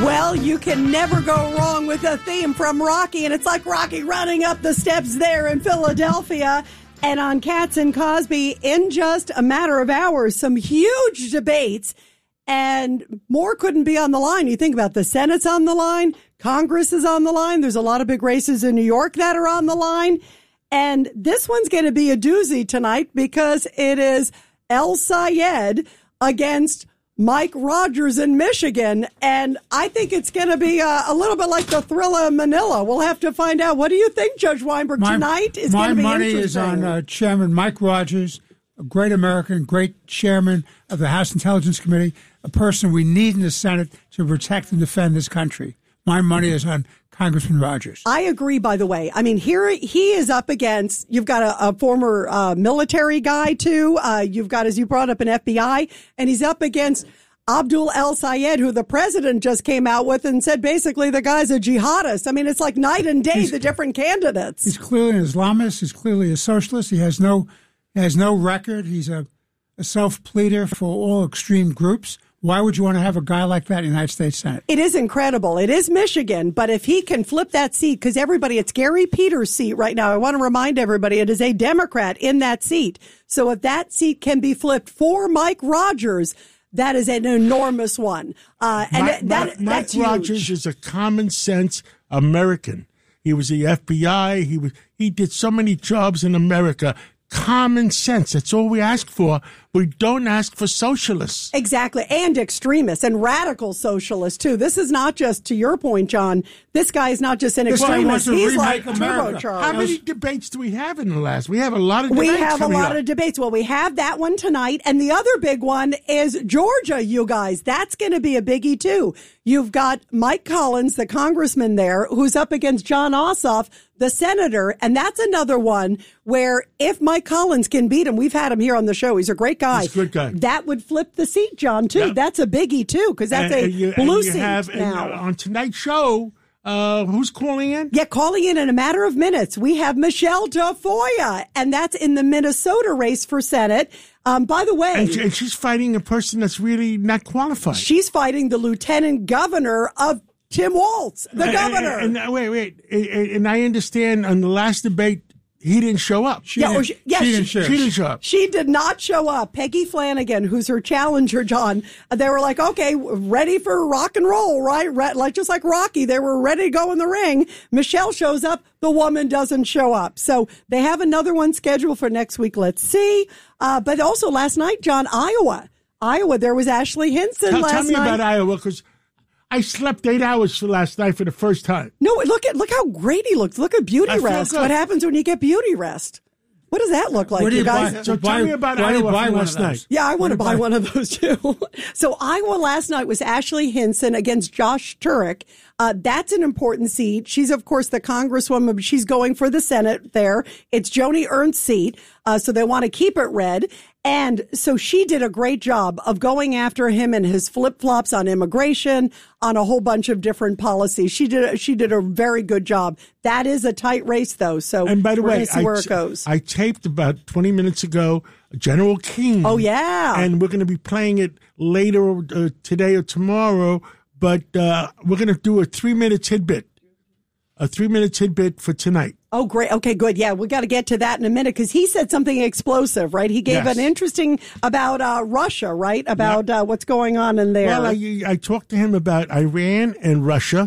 Well, you can never go wrong with a theme from Rocky, and it's like Rocky running up the steps there in Philadelphia. And on Katz and Cosby, in just a matter of hours, some huge debates, and more couldn't be on the line. You think about the Senate's on the line, Congress is on the line, there's a lot of big races in New York that are on the line, and this one's going to be a doozy tonight because it is El Sayed against Mike Rogers in Michigan, and I think it's going to be a little bit like the Thriller of Manila. We'll have to find out. What do you think, Judge Weinberg? Tonight is going to be interesting. My money is on Chairman Mike Rogers, a great American, great chairman of the House Intelligence Committee, a person we need in the Senate to protect and defend this country. My money is on Congressman Rogers. I agree, by the way. I mean, here he is up against, you've got a former military guy, too. You've got, as you brought up, an FBI, and he's up against Abdul El Sayed, who the president just came out with and said basically the guy's a jihadist. I mean, it's like night and day, the different candidates. He's clearly an Islamist. He's clearly a socialist. He has no record. He's a self-pleader for all extreme groups. Why would you want to have a guy like that in the United States Senate? It is incredible. It is Michigan, but if he can flip that seat, because everybody, it's Gary Peters' seat right now. I want to remind everybody it is a Democrat in that seat. So if that seat can be flipped for Mike Rogers, that is an enormous one. Mike Rogers is a common sense American. He was the FBI. He did so many jobs in America. Common sense. That's all we ask for. We don't ask for socialists. Exactly. And extremists and radical socialists, too. This is not just, to your point, John, this guy is not just an extremist. He's like turbocharged. How many debates do we have in the last? We have a lot of debates. We have a lot of debates. Well, we have that one tonight. And the other big one is Georgia, you guys. That's going to be a biggie, too. You've got Mike Collins, the congressman there, who's up against Jon Ossoff, the senator. And that's another one where if Mike Collins can beat him, we've had him here on the show. He's a great guy. He's a good guy. That would flip the seat, John, too. Yep. That's a biggie, too, because that's a blue seat now. On tonight's show, who's calling in? Yeah, calling in a matter of minutes. We have Michelle Tafoya, and that's in the Minnesota race for Senate. By the way... And she's fighting a person that's really not qualified. She's fighting the lieutenant governor of Tim Walz, the governor. And I understand on the last debate, he didn't show up. She didn't show up. She did not show up. Peggy Flanagan, who's her challenger, John, they were like, okay, ready for rock and roll, right? Like just like Rocky, they were ready to go in the ring. Michelle shows up. The woman doesn't show up. So they have another one scheduled for next week. Let's see. But also last night, John, Iowa, there was Ashley Hinson last night. Tell me about Iowa, because I slept 8 hours last night for the first time. No, look how great he looks. Look at beauty rest. What happens when you get beauty rest? What does that look like, you guys? So tell me about Iowa from last night. Yeah, I want to buy one of those too. So Iowa last night was Ashley Hinson against Josh Turek. That's an important seat. She's, of course, the congresswoman, but she's going for the Senate there. It's Joni Ernst's seat, so they want to keep it red. And so she did a great job of going after him and his flip-flops on immigration, on a whole bunch of different policies. She did a very good job. That is a tight race, though. So and by the way, see where it goes. I taped about 20 minutes ago General King. Oh, yeah. And we're going to be playing it later today or tomorrow. But we're going to do a 3-minute tidbit. A 3-minute tidbit for tonight. Oh, great. Okay, good. Yeah, we got to get to that in a minute because he said something explosive, right? He gave an interesting about Russia, right? About what's going on in there. Well, I talked to him about Iran and Russia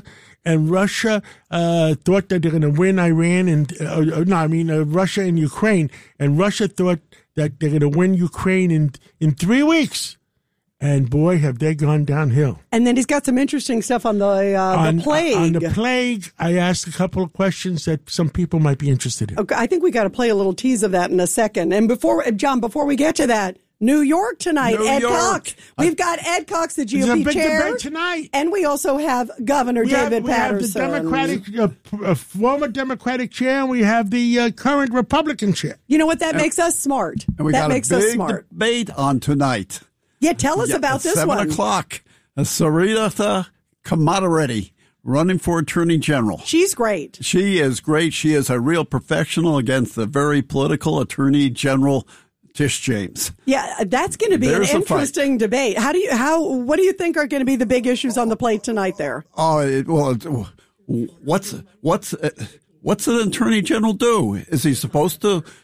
thought that they're going to win Iran and Russia and Ukraine, and Russia thought that they're going to win Ukraine in 3 weeks. And boy, have they gone downhill. And then he's got some interesting stuff on the plague. On the plague, I asked a couple of questions that some people might be interested in. Okay, I think we got to play a little tease of that in a second. And before we get to that, New York tonight, Ed Cox. We've got Ed Cox, the GOP chair. There's a big debate tonight. And we also have Governor David Patterson. We have the Democratic, former Democratic chair, and we have the current Republican chair. You know what? That makes us smart. And we got a big debate on tonight. Yeah, tell us about this 7 one. 7 o'clock. Sarita Kamadaredi running for Attorney General. She's great. She is great. She is a real professional against the very political Attorney General Tish James. Yeah, that's going to be There's an interesting debate. What do you think are going to be the big issues on the plate tonight there? What's an attorney general do? Is she's supposed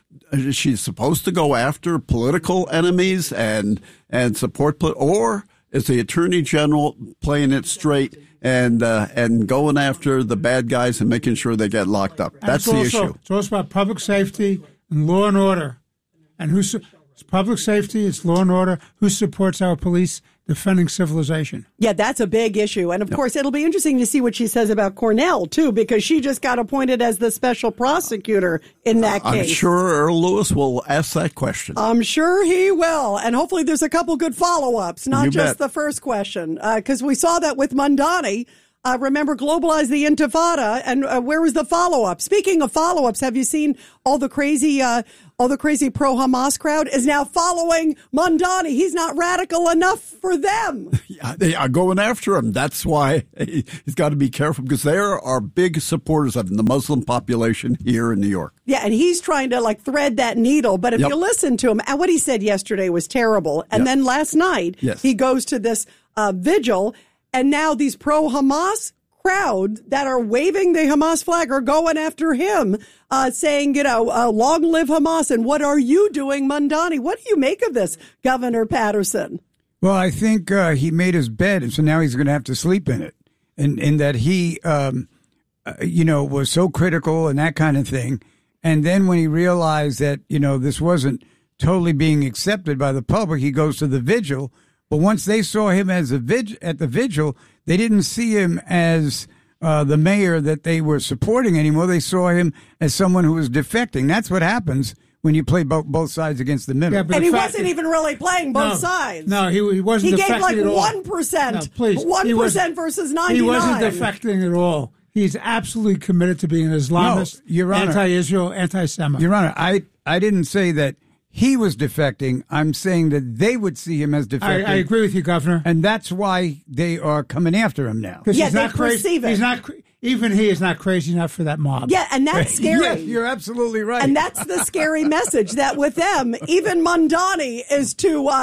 to go after political enemies and support, or is the attorney general playing it straight and going after the bad guys and making sure they get locked up? That's the issue. It's also about public safety and law and order. And it's public safety, it's law and order. Who supports our police defending civilization? Yeah, that's a big issue. And, of course, it'll be interesting to see what she says about Cornell, too, because she just got appointed as the special prosecutor in that case. I'm sure Earl Lewis will ask that question. I'm sure he will. And hopefully there's a couple good follow-ups, not You just bet. the first question, because we saw that with Mondani. Remember, globalize the Intifada, and where was the follow-up? Speaking of follow-ups, have you seen all the crazy pro-Hamas crowd is now following Mondani? He's not radical enough for them. Yeah, they are going after him. That's why he's got to be careful, because they are big supporters of the Muslim population here in New York. Yeah, and he's trying to thread that needle. But if you listen to him, and what he said yesterday was terrible. And then last night, he goes to this vigil. And now these pro-Hamas crowd that are waving the Hamas flag are going after him, saying, long live Hamas. And what are you doing, Mondani? What do you make of this, Governor Patterson? Well, I think he made his bed, and so now he's going to have to sleep in it. And in that he, was so critical and that kind of thing. And then when he realized that, this wasn't totally being accepted by the public, he goes to the vigil. But once they saw him at the vigil, they didn't see him as the mayor that they were supporting anymore. They saw him as someone who was defecting. That's what happens when you play both sides against the middle. Yeah, but and he wasn't even really playing both sides. No, he wasn't. He gave defecting at all. 1%. No, please, 1% versus 99%. He wasn't defecting at all. He's absolutely committed to being an Islamist, Your Honor, anti-Israel, anti-Semite. Your Honor, I didn't say that he was defecting. I'm saying that they would see him as defecting. I agree with you, Governor. And that's why they are coming after him now. Yeah, they perceive it. He's not. Even he is not crazy enough for that mob. Yeah, and that's scary. Yes, you're absolutely right. And that's the scary message, that with them, even Mondani is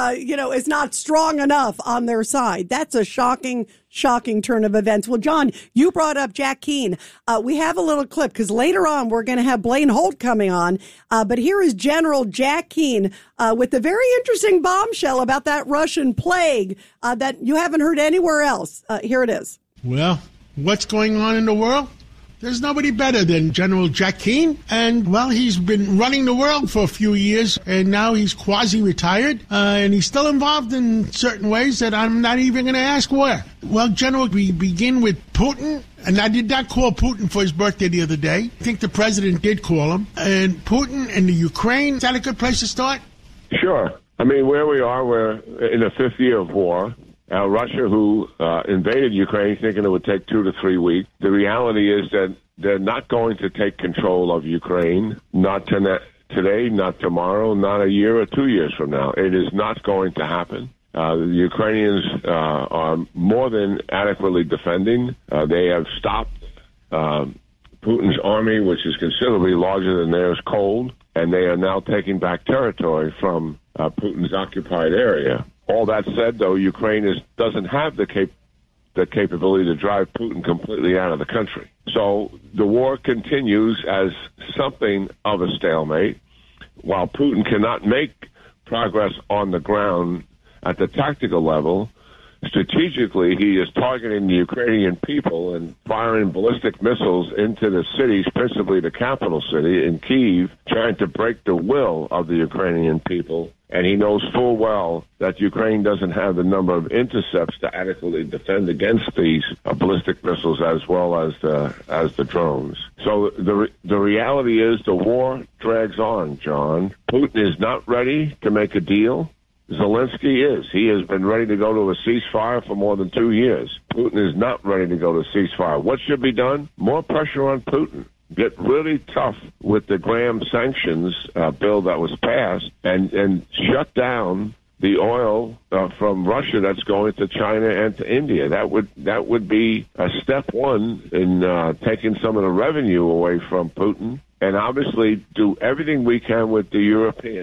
is not strong enough on their side. That's a shocking turn of events. Well, John, you brought up Jack Keane. We have a little clip because later on we're going to have Blaine Holt coming on. But here is General Jack Keane with a very interesting bombshell about that Russian plague that you haven't heard anywhere else. Here it is. Well, what's going on in the world? There's nobody better than General Jack Keane. And, well, he's been running the world for a few years, and now he's quasi-retired, and he's still involved in certain ways that I'm not even going to ask where. Well, General, we begin with Putin, and I did not call Putin for his birthday the other day. I think the president did call him. And Putin and the Ukraine, is that a good place to start? Sure. I mean, where we are, we're in the fifth year of war. Russia, who invaded Ukraine, thinking it would take 2 to 3 weeks. The reality is that they're not going to take control of Ukraine, not today, not tomorrow, not a year or 2 years from now. It is not going to happen. The Ukrainians are more than adequately defending. They have stopped Putin's army, which is considerably larger than theirs, cold, and they are now taking back territory from Putin's occupied area. All that said, though, Ukraine doesn't have the capability to drive Putin completely out of the country. So the war continues as something of a stalemate. While Putin cannot make progress on the ground at the tactical level, strategically he is targeting the Ukrainian people and firing ballistic missiles into the cities, principally the capital city in Kyiv, trying to break the will of the Ukrainian people. And he knows full well that Ukraine doesn't have the number of intercepts to adequately defend against these ballistic missiles as well as the drones. So the reality is the war drags on, John. Putin is not ready to make a deal. Zelensky is. He has been ready to go to a ceasefire for more than 2 years. Putin is not ready to go to ceasefire. What should be done? More pressure on Putin. Get really tough with the Graham sanctions bill that was passed and shut down the oil from Russia that's going to China and to India. That would be a step one in taking some of the revenue away from Putin, and obviously do everything we can with the Europeans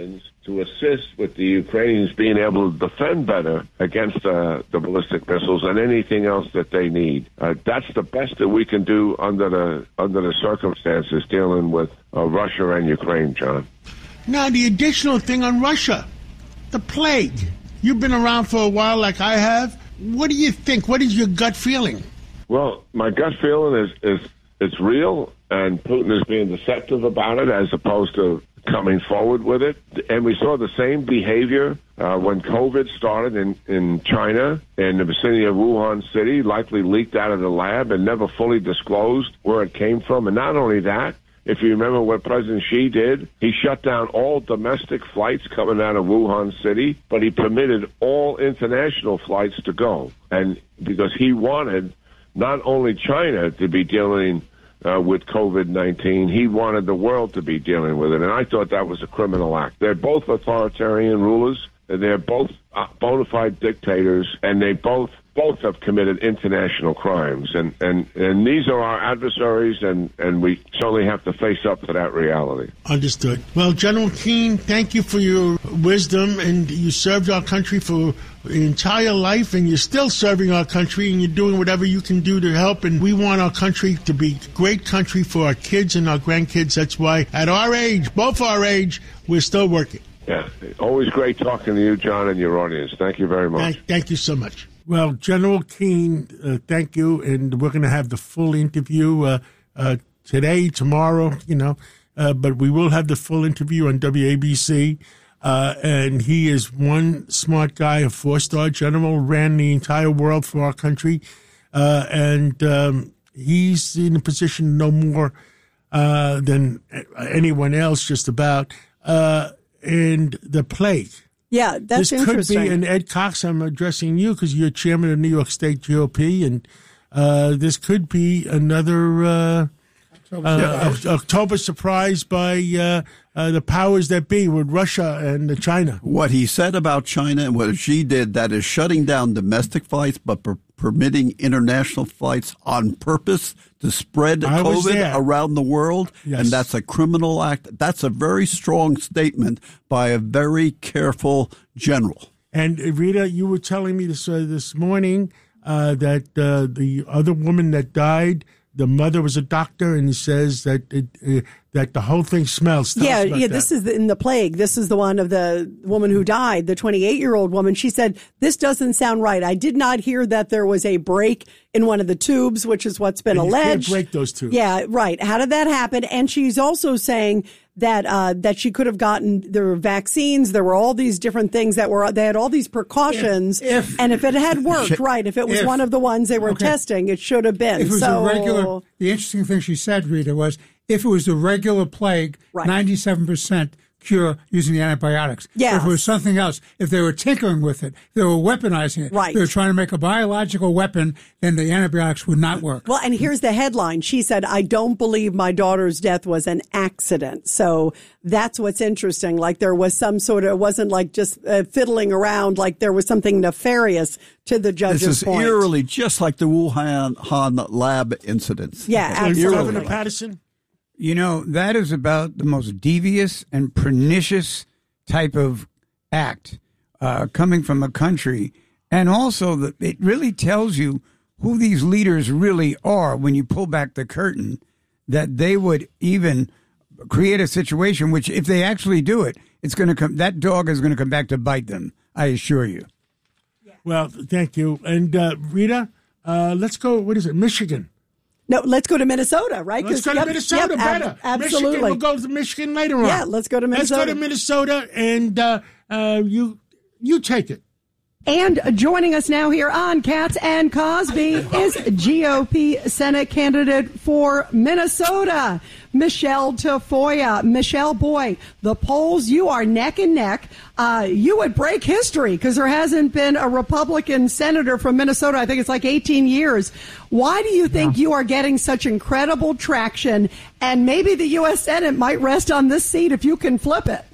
to assist with the Ukrainians being able to defend better against the ballistic missiles and anything else that they need. That's the best that we can do under the circumstances dealing with Russia and Ukraine, John. Now, the additional thing on Russia, the plague. You've been around for a while like I have. What do you think? What is your gut feeling? Well, my gut feeling is it's real, and Putin is being deceptive about it as opposed to coming forward with it. And we saw the same behavior when COVID started in China, in the vicinity of Wuhan City, likely leaked out of the lab and never fully disclosed where it came from. And not only that, if you remember what President Xi did, he shut down all domestic flights coming out of Wuhan City, but he permitted all international flights to go. And because he wanted not only China to be dealing with COVID-19, he wanted the world to be dealing with it. And I thought that was a criminal act. They're both authoritarian rulers, and they're both bona fide dictators, and they both have committed international crimes. And these are our adversaries, and we certainly have to face up to that reality. Understood. Well, General Keane, thank you for your wisdom, and you served our country for your entire life, and you're still serving our country, and you're doing whatever you can do to help. And we want our country to be a great country for our kids and our grandkids. That's why at our age, both our age, we're still working. Yeah, always great talking to you, John, and your audience. Thank you very much. Thank you so much. Well, General Keane, thank you, and we're going to have the full interview today, tomorrow, but we will have the full interview on WABC, and he is one smart guy, a four-star general, ran the entire world for our country, and he's in a position to know more than anyone else, just about, and the plague. Yeah, that's interesting. This could be, and Ed Cox, I'm addressing you because you're chairman of New York State GOP, and this could be another October surprise by the powers that be with Russia and China. What he said about China and what Xi did, that is shutting down domestic flights but permitting international flights on purpose to spread COVID around the world. Yes. And that's a criminal act. That's a very strong statement by a very careful general. And Rita, you were telling me this morning that the other woman that died, the mother was a doctor, and he says that that the whole thing smells. Yeah. This is in the plague. This is the one of the woman who died, the 28-year-old woman. She said, "This doesn't sound right. I did not hear that there was a break in one of the tubes, which is what's been alleged." You can't break those tubes. Yeah, right. How did that happen? And she's also saying that she could have gotten, there were vaccines, there were all these different things they had all these precautions. And if it had worked, if it was one of the ones they were testing, it should have been. If it was a regular, the interesting thing she said, Rita, was if it was the regular plague, 97% cure using the antibiotics. Yes. If it was something else, if they were tinkering with it, if they were weaponizing it, if they were trying to make a biological weapon, then the antibiotics would not work. Well, and here's the headline. She said, "I don't believe my daughter's death was an accident." So that's what's interesting. Like there was some sort of, it wasn't like just fiddling around, like there was something nefarious to the judge's point. This is eerily just like the Wuhan lab incidents. Yeah, absolutely. Governor Patterson? That is about the most devious and pernicious type of act coming from a country. And also, it really tells you who these leaders really are when you pull back the curtain, that they would even create a situation which, if they actually do it, it's going to come. That dog is going to come back to bite them, I assure you. Well, thank you. And Rita, let's go, Michigan. No, let's go to Minnesota, right? Let's go to Minnesota, better. Absolutely. Michigan, we'll go to Michigan later on. Yeah, let's go to Minnesota. Let's go to Minnesota, and you take it. And joining us now here on Katz and Cosby is GOP Senate candidate for Minnesota, Michelle Tafoya. Michelle, boy, the polls, you are neck and neck. You would break history because there hasn't been a Republican senator from Minnesota. I think it's like 18 years. Why do you think you are getting such incredible traction? And maybe the U.S. Senate might rest on this seat if you can flip it.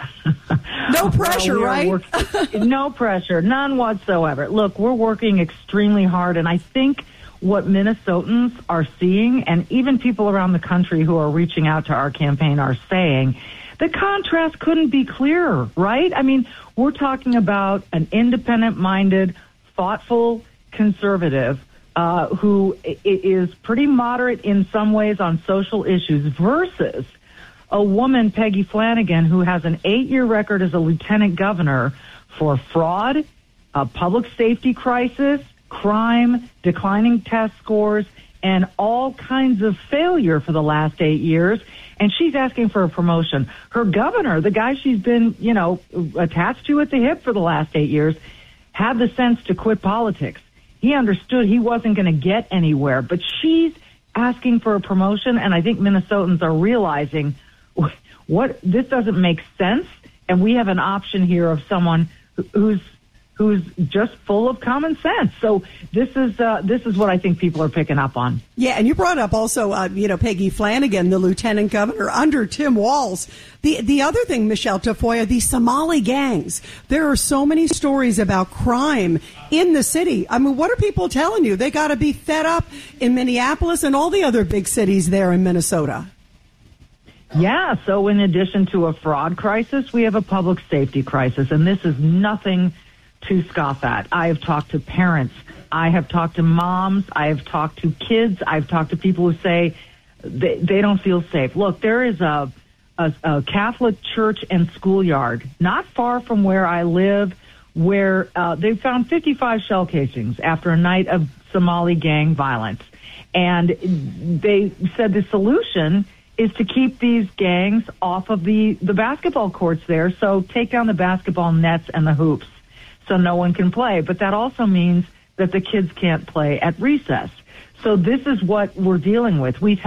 No pressure, right? No pressure, none whatsoever. Look, we're working extremely hard, and I think what Minnesotans are seeing, and even people around the country who are reaching out to our campaign are saying, The contrast couldn't be clearer, right? I mean, we're talking about an independent-minded, thoughtful conservative who is pretty moderate in some ways on social issues versus a woman, Peggy Flanagan, who has an 8-year record as a lieutenant governor for fraud, a public safety crisis, crime, declining test scores, and all kinds of failure for the last 8 years. And she's asking for a promotion. Her governor, the guy she's been, attached to at the hip for the last 8 years, had the sense to quit politics. He understood he wasn't going to get anywhere, but she's asking for a promotion, and I think Minnesotans are realizing what this doesn't make sense, and we have an option here of someone who's just full of common sense. So this is what I think people are picking up on. Yeah, and you brought up also, Peggy Flanagan, the lieutenant governor under Tim Walz. The other thing, Michelle Tafoya, the Somali gangs. There are so many stories about crime in the city. I mean, what are people telling you? They got to be fed up in Minneapolis and all the other big cities there in Minnesota. Yeah, so in addition to a fraud crisis, we have a public safety crisis, and this is nothing to scoff at. I have talked to parents. I have talked to moms. I have talked to kids. I've talked to people who say they don't feel safe. Look, there is a Catholic church and schoolyard not far from where I live where they found 55 shell casings after a night of Somali gang violence. And they said the solution is to keep these gangs off of the basketball courts there, so take down the basketball nets and the hoops so no one can play. But that also means that the kids can't play at recess. So this is what we're dealing with. We've